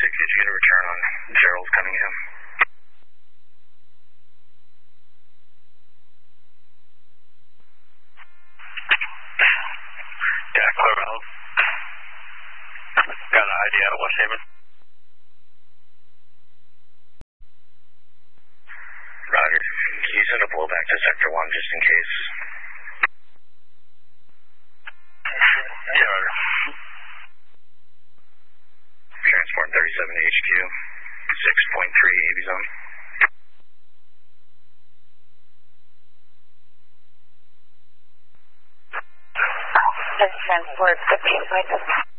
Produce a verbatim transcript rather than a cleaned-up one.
six, did you get a return on Gerald Cunningham? Yeah, clear out. Got an I D out of West Haven. Roger. Can you send a blowback to Sector one just in case? Yeah, Roger. Transport thirty-seven to H Q, six point three A V zone. Transport fifteen point seven.